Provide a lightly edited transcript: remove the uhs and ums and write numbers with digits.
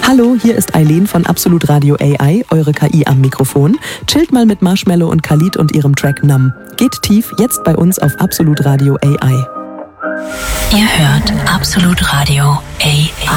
Hallo, hier ist Eileen von Absolut Radio AI, eure KI am Mikrofon. Chillt mal mit Marshmello und Khalid und ihrem Track Numb. Geht tief, jetzt bei uns auf Absolut Radio AI. Ihr hört Absolut Radio AI.